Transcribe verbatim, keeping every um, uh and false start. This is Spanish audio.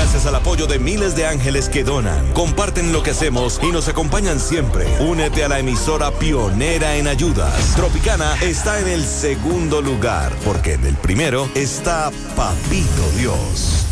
Gracias al apoyo de miles de ángeles que donan, comparten lo que hacemos y nos acompañan siempre. Únete a la emisora pionera en ayudas. Tropicana está en el segundo lugar, porque en el primero está Papito Dios.